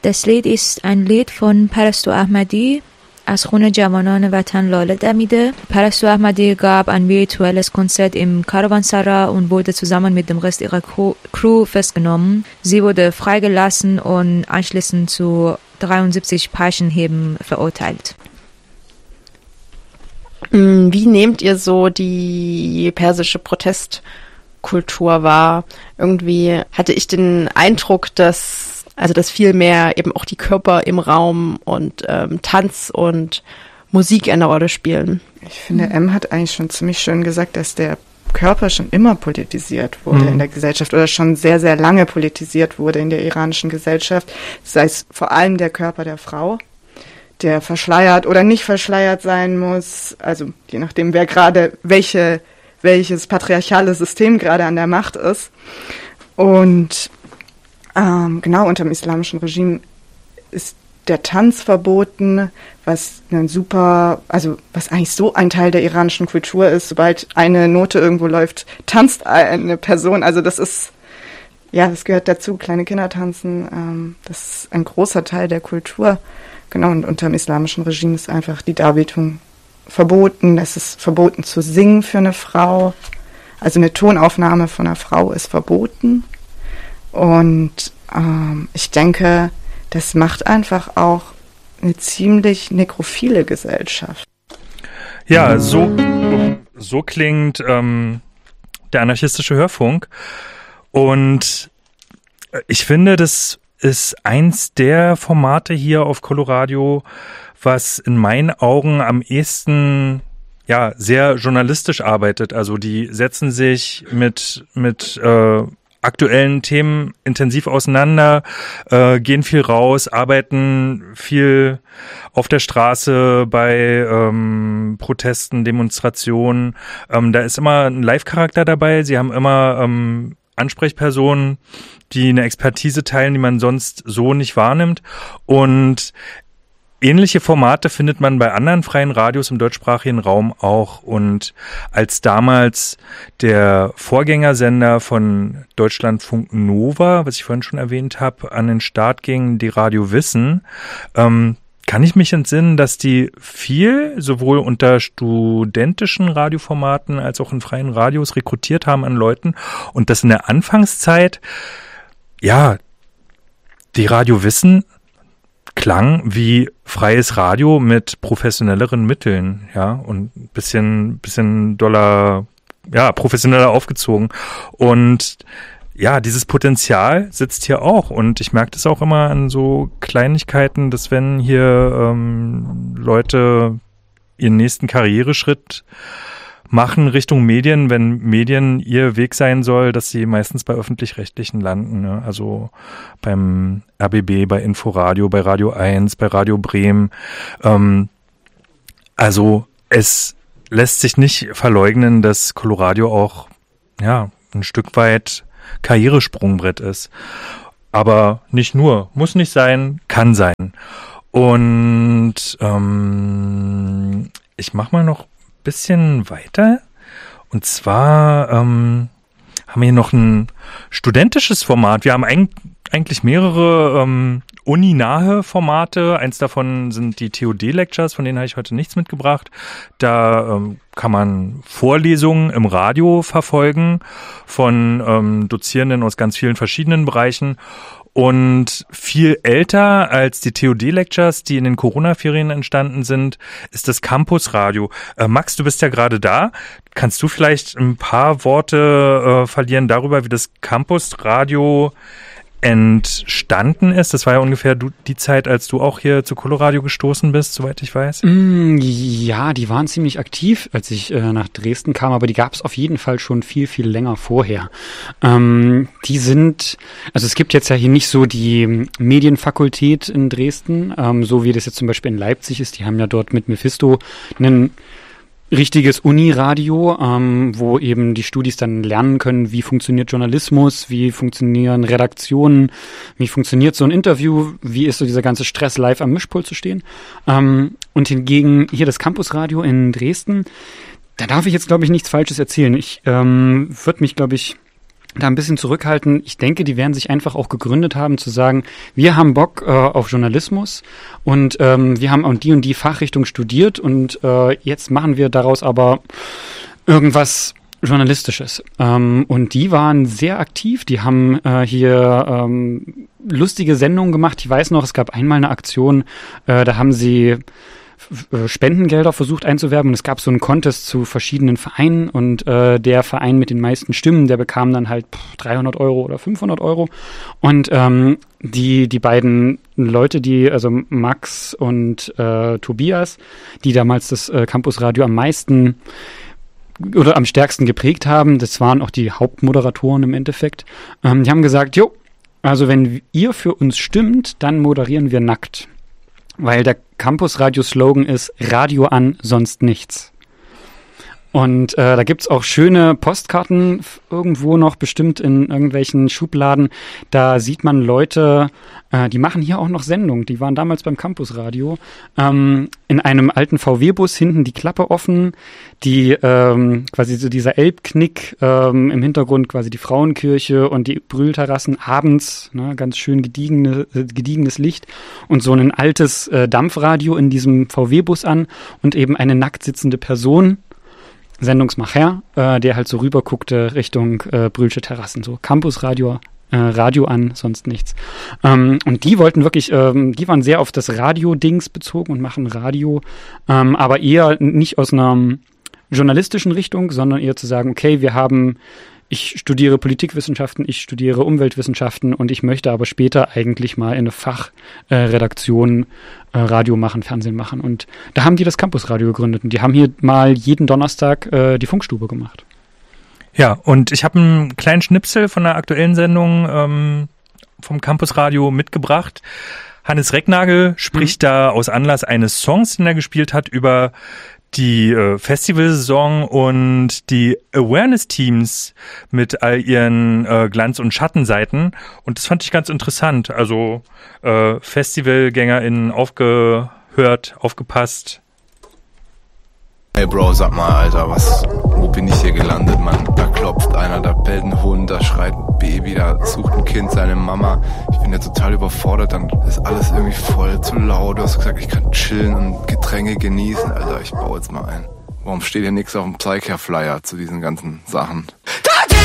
Das Lied ist ein Lied von Parastu Ahmadi از خون جوانان وطن لاله دمیده. Parastu Ahmadi gab ein virtuelles Konzert im Karawanserra und wurde zusammen mit dem Rest ihrer Crew festgenommen. Sie wurde freigelassen und anschließend zu 73 Peitschenhieben verurteilt. Wie nehmt ihr so die persische Protestkultur wahr? Irgendwie hatte ich den Eindruck, dass viel mehr eben auch die Körper im Raum und Tanz und Musik eine Rolle spielen. Ich finde, M hat eigentlich schon ziemlich schön gesagt, dass der Körper schon immer politisiert wurde in der Gesellschaft oder schon sehr, sehr lange politisiert wurde in der iranischen Gesellschaft. Sei es vor allem der Körper der Frau, der verschleiert oder nicht verschleiert sein muss, also je nachdem, wer gerade welches patriarchale System gerade an der Macht ist. Und genau, unter dem islamischen Regime ist der Tanz verboten, was eigentlich so ein Teil der iranischen Kultur ist. Sobald eine Note irgendwo läuft, tanzt eine Person. Also das gehört dazu. Kleine Kinder tanzen, das ist ein großer Teil der Kultur. Genau, und unter dem islamischen Regime ist einfach die Darbietung verboten. Es ist verboten zu singen für eine Frau. Also eine Tonaufnahme von einer Frau ist verboten. Und ich denke, das macht einfach auch eine ziemlich nekrophile Gesellschaft. Ja, so klingt der anarchistische Hörfunk. Und ich finde, das ist eins der Formate hier auf Coloradio, was in meinen Augen am ehesten sehr journalistisch arbeitet. Also die setzen sich mit aktuellen Themen intensiv auseinander, gehen viel raus, arbeiten viel auf der Straße bei Protesten, Demonstrationen. Da ist immer ein Live-Charakter dabei. Sie haben immer Ansprechpersonen, die eine Expertise teilen, die man sonst so nicht wahrnimmt. Und ähnliche Formate findet man bei anderen freien Radios im deutschsprachigen Raum auch. Und als damals der Vorgängersender von Deutschlandfunk Nova, was ich vorhin schon erwähnt habe, an den Start ging, die Radio Wissen, kann ich mich entsinnen, dass die viel sowohl unter studentischen Radioformaten als auch in freien Radios rekrutiert haben an Leuten und dass in der Anfangszeit, die Radio Wissen klang wie freies Radio mit professionelleren Mitteln, und ein bisschen professioneller aufgezogen. Und dieses Potenzial sitzt hier auch und ich merke das auch immer an so Kleinigkeiten, dass wenn hier Leute ihren nächsten Karriereschritt machen Richtung Medien, wenn Medien ihr Weg sein soll, dass sie meistens bei Öffentlich-Rechtlichen landen, ne? Also beim RBB, bei Inforadio, bei Radio 1, bei Radio Bremen. Also es lässt sich nicht verleugnen, dass Coloradio auch ein Stück weit Karrieresprungbrett ist. Aber nicht nur, muss nicht sein, kann sein. Und ich mache mal noch bisschen weiter. Und zwar haben wir hier noch ein studentisches Format. Wir haben eigentlich mehrere uninahe Formate. Eins davon sind die TOD-Lectures, von denen habe ich heute nichts mitgebracht. Da kann man Vorlesungen im Radio verfolgen von Dozierenden aus ganz vielen verschiedenen Bereichen. Und viel älter als die TOD-Lectures, die in den Corona-Ferien entstanden sind, ist das Campusradio. Max, du bist ja gerade da. Kannst du vielleicht ein paar Worte verlieren darüber, wie das Campusradio entstanden ist? Das war ja ungefähr die Zeit, als du auch hier zu Coloradio gestoßen bist, soweit ich weiß. Ja, die waren ziemlich aktiv, als ich nach Dresden kam, aber die gab es auf jeden Fall schon viel, viel länger vorher. Es gibt jetzt ja hier nicht so die Medienfakultät in Dresden, so wie das jetzt zum Beispiel in Leipzig ist. Die haben ja dort mit Mephisto einen richtiges Uniradio, wo eben die Studis dann lernen können, wie funktioniert Journalismus, wie funktionieren Redaktionen, wie funktioniert so ein Interview, wie ist so dieser ganze Stress, live am Mischpult zu stehen. Und hingegen hier das Campusradio in Dresden, da darf ich jetzt, glaube ich, nichts Falsches erzählen. Ich würde mich, glaube ich, da ein bisschen zurückhalten. Ich denke, die werden sich einfach auch gegründet haben, zu sagen, wir haben Bock auf Journalismus und wir haben auch die und die Fachrichtung studiert und jetzt machen wir daraus aber irgendwas Journalistisches. Und die waren sehr aktiv, die haben hier lustige Sendungen gemacht. Ich weiß noch, es gab einmal eine Aktion, da haben sie Spendengelder versucht einzuwerben und es gab so einen Contest zu verschiedenen Vereinen und der Verein mit den meisten Stimmen, der bekam dann halt 300 Euro oder 500 Euro und die beiden Leute, also Max und Tobias, die damals das Campusradio am meisten oder am stärksten geprägt haben, das waren auch die Hauptmoderatoren im Endeffekt, die haben gesagt, jo, also wenn ihr für uns stimmt, dann moderieren wir nackt. Weil der Campus-Radio-Slogan ist Radio an, sonst nichts. Und da gibt's auch schöne Postkarten irgendwo noch, bestimmt in irgendwelchen Schubladen. Da sieht man Leute, die machen hier auch noch Sendungen. Die waren damals beim Campusradio. In einem alten VW-Bus, hinten die Klappe offen, die quasi so dieser Elbknick, im Hintergrund quasi die Frauenkirche und die Brühlterrassen abends, ne, ganz schön gediegenes Licht und so ein altes Dampfradio in diesem VW-Bus an und eben eine nackt sitzende Person, Sendungsmacher, der halt so rüber guckte Richtung Brühlsche Terrassen, so Campusradio, Radio an, sonst nichts. Und die wollten wirklich, die waren sehr auf das Radio-Dings bezogen und machen Radio, aber eher nicht aus einer journalistischen Richtung, sondern eher zu sagen, okay, ich studiere Politikwissenschaften, ich studiere Umweltwissenschaften und ich möchte aber später eigentlich mal in eine Fachredaktion Radio machen, Fernsehen machen. Und da haben die das Campusradio gegründet und die haben hier mal jeden Donnerstag die Funkstube gemacht. Ja, und ich habe einen kleinen Schnipsel von der aktuellen Sendung vom Campusradio mitgebracht. Hannes Recknagel spricht da aus Anlass eines Songs, den er gespielt hat, über die Festivalsaison und die Awareness-Teams mit all ihren Glanz- und Schattenseiten. Und das fand ich ganz interessant. Also FestivalgängerInnen aufgehört, aufgepasst. Hey Bro, sag mal, Alter, wo bin ich hier gelandet, Mann? Da klopft einer, da bellt ein Hund, da schreit ein Baby, da sucht ein Kind seine Mama. Ich bin ja total überfordert, dann ist alles irgendwie voll zu laut. Du hast gesagt, ich kann chillen und Getränke genießen. Alter, ich baue jetzt mal ein. Warum steht hier nichts auf dem Psycher-Flyer zu diesen ganzen Sachen? Da